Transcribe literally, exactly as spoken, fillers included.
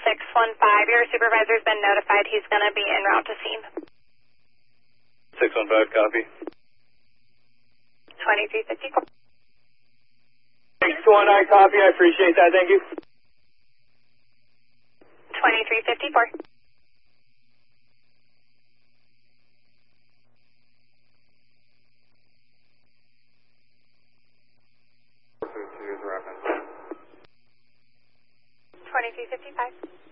six one five. Your supervisor's been notified he's going to be en route to scene. six one five, copy. twenty-three fifty-four. six one nine, copy. I appreciate that. Thank you. twenty-three fifty-four. twenty-three fifty-five.